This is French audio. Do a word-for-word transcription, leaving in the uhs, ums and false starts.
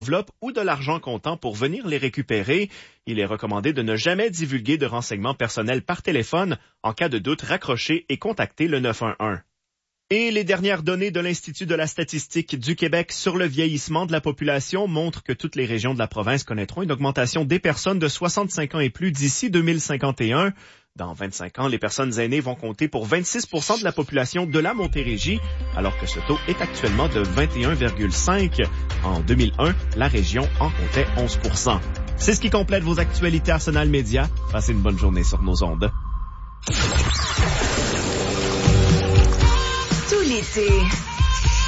enveloppe ou de l'argent comptant pour venir les récupérer. Il est recommandé de ne jamais divulguer de renseignements personnels par téléphone. En cas de doute, raccrochez et contactez le neuf un un. Et les dernières données de l'Institut de la statistique du Québec sur le vieillissement de la population montrent que toutes les régions de la province connaîtront une augmentation des personnes de soixante-cinq ans et plus d'ici deux mille cinquante et un. Dans vingt-cinq ans, les personnes aînées vont compter pour vingt-six pour cent de la population de la Montérégie, alors que ce taux est actuellement de vingt et un virgule cinq. En deux mille un, la région en comptait onze pour cent. C'est ce qui complète vos actualités Arsenal Média. Passez une bonne journée sur nos ondes. Tout l'été,